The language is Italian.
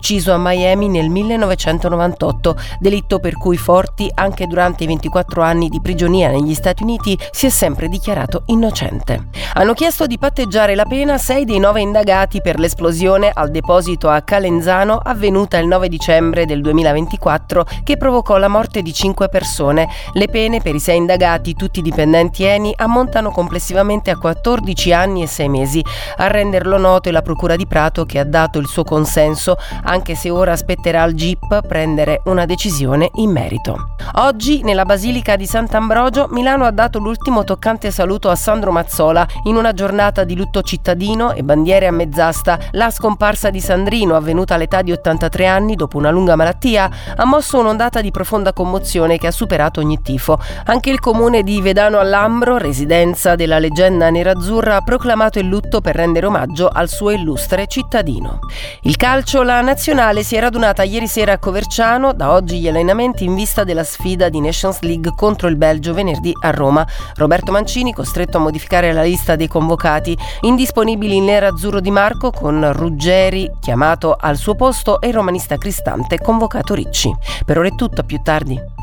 ucciso a Miami nel 1998, delitto per cui Forti, anche durante i 24 anni di prigionia negli Stati Uniti, si è sempre dichiarato innocente. Hanno chiesto di patteggiare la pena 6 dei 9 indagati per l'esplosione al deposito a Calenzano avvenuta il 9 dicembre del 2024 che provocò la morte di 5 persone. Le pene per i 6 indagati, tutti dipendenti ENI, ammontano complessivamente a 14 anni e 6 mesi. A renderlo noto è la Procura di Prato, che ha dato il suo consenso, anche se ora spetterà al GIP prendere una decisione in merito. Oggi, nella Basilica di Sant'Ambrogio, Milano ha dato l'ultimo toccante saluto a Sandro Mazzola. In una giornata di lutto cittadino e bandiere a mezz'asta, la scomparsa di Sandrino, avvenuta all'età di 83 anni dopo una lunga malattia, ha mosso un'ondata di profonda commozione che ha superato ogni tifo. Anche il comune di Vedano al Lambro, residenza della leggenda nerazzurra, ha proclamato il lutto per rendere omaggio al suo illustre cittadino. Il calcio, la nazionale si è radunata ieri sera a Coverciano, da oggi gli allenamenti in vista della sfida di Nations League contro il Belgio venerdì a Roma. Roberto Mancini costretto a modificare la lista dei convocati, indisponibili il nerazzurro Di Marco con Ruggeri chiamato al suo posto e il romanista Cristante convocato Ricci. Per ora è tutto, a più tardi.